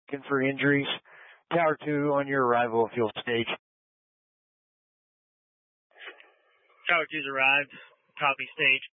looking for injuries. Tower 2 on your arrival at fuel stage. Tower 2's arrived. Copy stage.